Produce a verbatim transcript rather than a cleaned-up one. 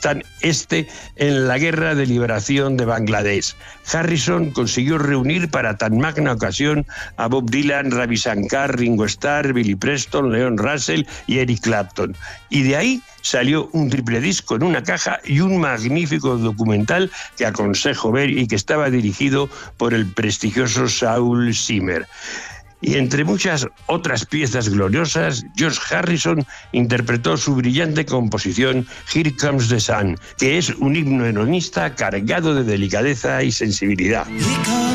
Pakistán Este en la Guerra de Liberación de Bangladesh. Harrison consiguió reunir para tan magna ocasión a Bob Dylan, Ravi Shankar, Ringo Starr, Billy Preston, Leon Russell y Eric Clapton. Y de ahí salió un triple disco en una caja y un magnífico documental que aconsejo ver y que estaba dirigido por el prestigioso Saul Zimmer. Y entre muchas otras piezas gloriosas, George Harrison interpretó su brillante composición Here Comes the Sun, que es un himno hedonista cargado de delicadeza y sensibilidad.